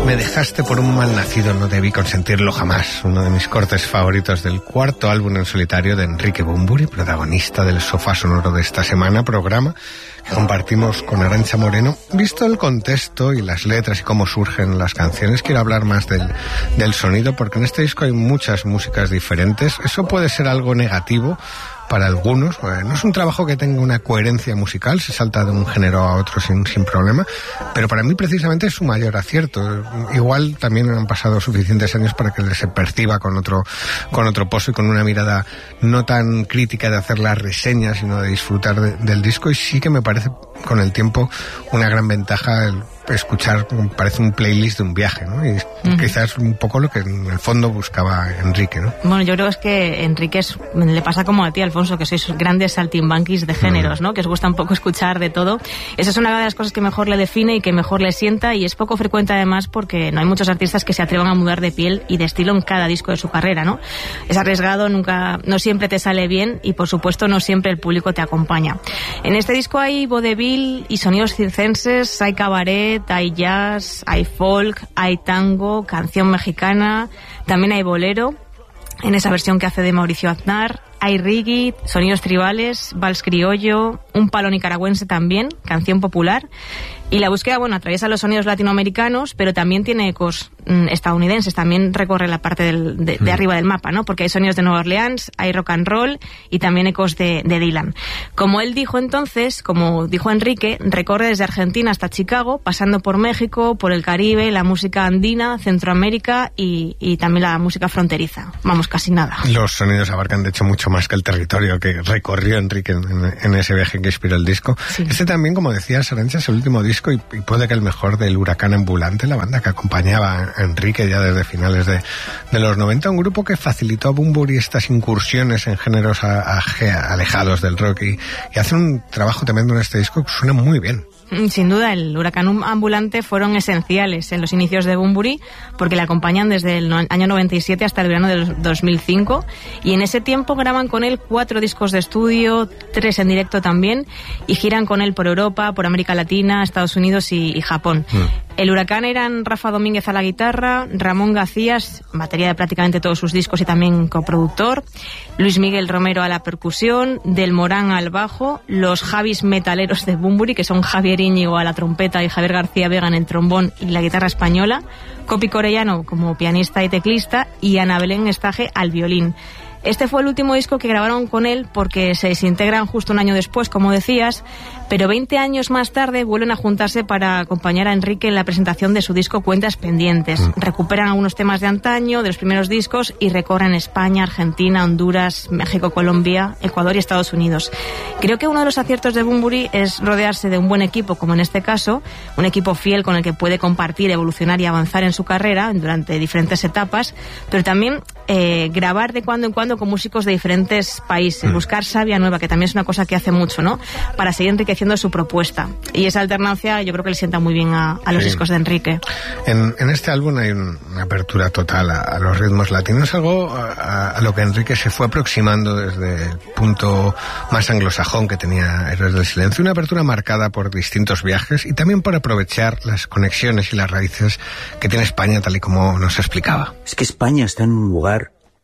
Me dejaste por un malnacido, no debí consentirlo jamás. Uno de mis cortes favoritos del cuarto álbum en solitario de Enrique Bunbury, protagonista del Sofá Sonoro de esta semana, programa que compartimos con Arantxa Moreno. Visto el contexto y las letras y cómo surgen las canciones, quiero hablar más del sonido, porque en este disco hay muchas músicas diferentes. Eso puede ser algo negativo para algunos. No es un trabajo que tenga una coherencia musical, se salta de un género a otro sin problema, pero para mí precisamente es su mayor acierto. Igual también han pasado suficientes años para que se perciba con otro pozo y con una mirada no tan crítica de hacer las reseñas, sino de disfrutar del disco, y sí que me parece con el tiempo una gran ventaja el escuchar, parece un playlist de un viaje, ¿no? Y quizás un poco lo que en el fondo buscaba Enrique, ¿no? Bueno, yo creo que Enrique le pasa como a ti, Alfonso, que sois grandes saltimbanquis de géneros, ¿no? Que os gusta un poco escuchar de todo. Esa es una de las cosas que mejor le define y que mejor le sienta, y es poco frecuente además porque no hay muchos artistas que se atrevan a mudar de piel y de estilo en cada disco de su carrera, ¿no? Es arriesgado, no siempre te sale bien y por supuesto no siempre el público te acompaña. En este disco hay vodevil y sonidos circenses, hay cabaret, hay jazz, hay folk, hay tango, canción mexicana, también hay bolero, en esa versión que hace de Mauricio Aznar, hay reggae, sonidos tribales, vals criollo, un palo nicaragüense también, canción popular. Y la búsqueda, atraviesa los sonidos latinoamericanos, pero también tiene ecos estadounidenses, también recorre la parte de arriba del mapa, ¿no? Porque hay sonidos de Nueva Orleans, hay rock and roll y también ecos de Dylan. Como él dijo entonces, como dijo Enrique, recorre desde Argentina hasta Chicago, pasando por México, por el Caribe, la música andina, Centroamérica y también la música fronteriza. Vamos, casi nada. Los sonidos abarcan, de hecho, mucho más que el territorio que recorrió Enrique en ese viaje que inspiró el disco. Sí. Este también, como decías, Arantxa, es el último disco y puede que el mejor del Huracán Ambulante, la banda que acompañaba a Enrique ya desde finales de los 90, un grupo que facilitó a Bunbury estas incursiones en géneros alejados del rock y hace un trabajo tremendo en este disco que suena muy bien. Sin duda, el Huracán Ambulante fueron esenciales en los inicios de Bunbury porque le acompañan desde el año 97 hasta el verano del 2005, y en ese tiempo graban con él 4 discos de estudio, 3 en directo también, y giran con él por Europa, por América Latina, Estados Unidos y Japón. El Huracán eran Rafa Domínguez a la guitarra, Ramón Gacías, batería de prácticamente todos sus discos y también coproductor, Luis Miguel Romero a la percusión, Del Morán al bajo, los Javis metaleros de Bunbury, que son Javier Íñigo a la trompeta y Javier García Vega en el trombón y la guitarra española, Copi Corellano como pianista y teclista y Ana Belén Estaje al violín. Este fue el último disco que grabaron con él porque se desintegran justo un año después, como decías, pero 20 años más tarde vuelven a juntarse para acompañar a Enrique en la presentación de su disco Cuentas Pendientes. Recuperan algunos temas de antaño, de los primeros discos, y recorren España, Argentina, Honduras, México, Colombia, Ecuador y Estados Unidos. Creo que uno de los aciertos de Bunbury es rodearse de un buen equipo, como en este caso, un equipo fiel con el que puede compartir, evolucionar y avanzar en su carrera durante diferentes etapas, pero también grabar de cuando en cuando con músicos de diferentes países, buscar savia nueva, que también es una cosa que hace mucho, ¿no? Para seguir enriqueciendo su propuesta. Y esa alternancia yo creo que le sienta muy bien a los discos de Enrique. En este álbum hay una apertura total a los ritmos latinos, algo a lo que Enrique se fue aproximando desde el punto más anglosajón que tenía Héroes del Silencio, una apertura marcada por distintos viajes y también por aprovechar las conexiones y las raíces que tiene España, tal y como nos explicaba. Es que España está en un lugar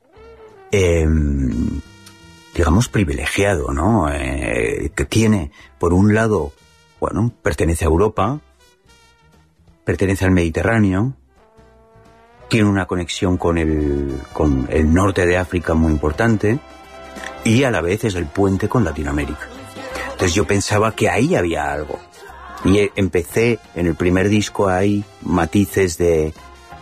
digamos privilegiado, ¿no? Que tiene, por un lado, pertenece a Europa, pertenece al Mediterráneo, tiene una conexión con el norte de África muy importante, y a la vez es el puente con Latinoamérica. Entonces yo pensaba que ahí había algo, y empecé en el primer disco, hay matices de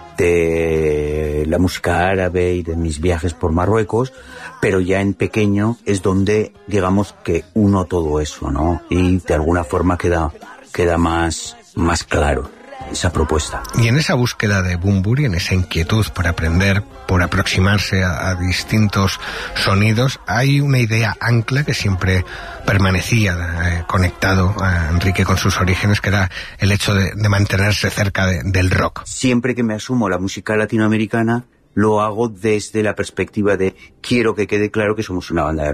la música árabe y de mis viajes por Marruecos, pero ya en pequeño es donde, digamos, que uno todo eso, ¿no? Y de alguna forma queda más claro esa propuesta. Y en esa búsqueda de Bunbury, en esa inquietud por aprender, por aproximarse a distintos sonidos, hay una idea ancla que siempre permanecía conectado a Enrique con sus orígenes, que era el hecho de mantenerse cerca del rock. Siempre que me asumo la música latinoamericana, lo hago desde la perspectiva de quiero que quede claro que somos una banda de rock.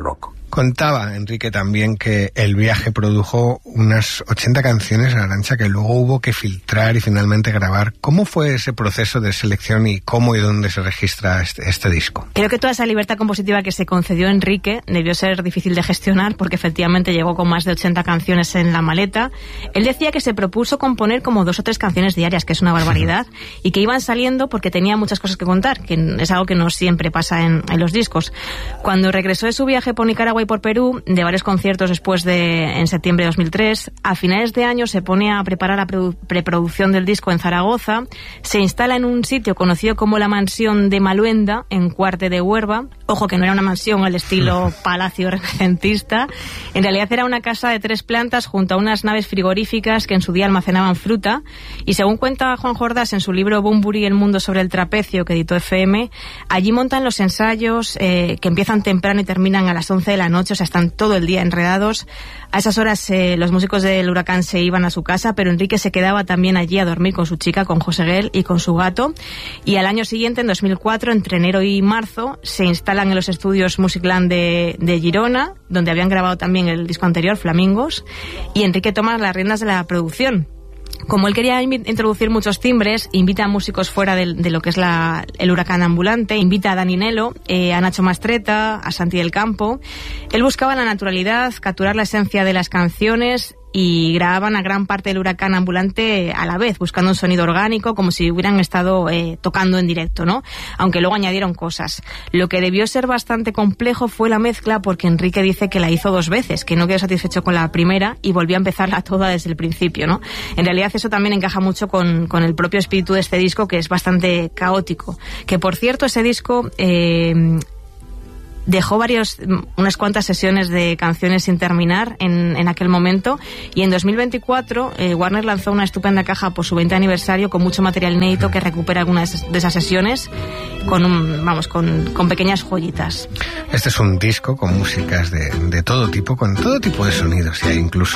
Contaba Enrique también que el viaje produjo unas 80 canciones, Arantxa, que luego hubo que filtrar y finalmente grabar. ¿Cómo fue ese proceso de selección y cómo y dónde se registra este disco? Creo que toda esa libertad compositiva que se concedió Enrique debió ser difícil de gestionar porque efectivamente llegó con más de 80 canciones en la maleta. Él decía que se propuso componer como 2 o 3 canciones diarias, que es una barbaridad, y que iban saliendo porque tenía muchas cosas que contar, que es algo que no siempre pasa en los discos. Cuando regresó de su viaje por Nicaragua y por Perú, de varios conciertos después en septiembre de 2003, a finales de año se pone a preparar la preproducción del disco en Zaragoza, se instala en un sitio conocido como la Mansión de Maluenda, en Cuarte de Huerva. Ojo, que no era una mansión al estilo palacio renacentista, en realidad era una casa de 3 plantas junto a unas naves frigoríficas que en su día almacenaban fruta, y según cuenta Juan Jordás en su libro Bunbury, el mundo sobre el trapecio, que editó FM, allí montan los ensayos que empiezan temprano y terminan a las 11 de la noche, o sea, están todo el día enredados. A esas horas los músicos del Huracán se iban a su casa, pero Enrique se quedaba también allí a dormir con su chica, con José Guel y con su gato. Y al año siguiente, en 2004, entre enero y marzo, se instalan en los estudios Musicland de Girona, donde habían grabado también el disco anterior, Flamingos, y Enrique toma las riendas de la producción. Como él quería introducir muchos timbres, invita a músicos fuera de lo que es el Huracán ambulante, invita a Dani Nelo, a Nacho Mastretta, a Santi del Campo. Él buscaba la naturalidad, capturar la esencia de las canciones, y grababan a gran parte del Huracán ambulante a la vez, buscando un sonido orgánico, como si hubieran estado tocando en directo, ¿no? Aunque luego añadieron cosas. Lo que debió ser bastante complejo fue la mezcla, porque Enrique dice que la hizo 2 veces, que no quedó satisfecho con la primera y volvió a empezarla toda desde el principio, ¿no? En realidad eso también encaja mucho con el propio espíritu de este disco, que es bastante caótico. Que, por cierto, ese disco dejó unas cuantas sesiones de canciones sin terminar en aquel momento, y en 2024 Warner lanzó una estupenda caja por su 20 aniversario con mucho material inédito que recupera algunas de esas sesiones con pequeñas joyitas. Este es un disco con músicas de todo tipo, con todo tipo de sonidos, y hay incluso